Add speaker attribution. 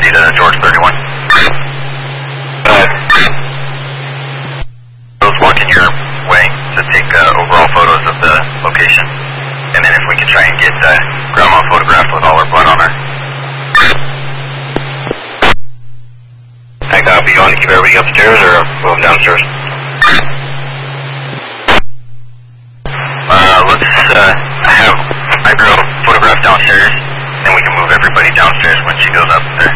Speaker 1: proximity to George 31. Those walking your way to take overall photos of the location. And then if we can try and get grandma photographed with all her blood on her. I copy. You want to keep everybody upstairs or move downstairs? Let's have my girl photograph downstairs, then we can move everybody downstairs when she goes up there.